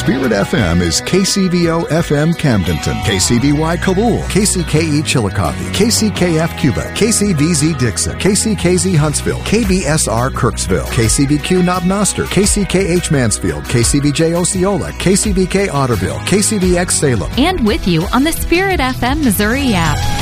Spirit FM is KCVO FM Camdenton, KCBY Kabul, KCKE Chillicothe, KCKF Cuba, KCVZ Dixon, KCKZ Huntsville, KBSR Kirksville, KCBQ Knob Noster, KCKH Mansfield, KCBJ Osceola, KCBK Otterville, KCBX Salem. And with you on the Spirit FM Missouri app.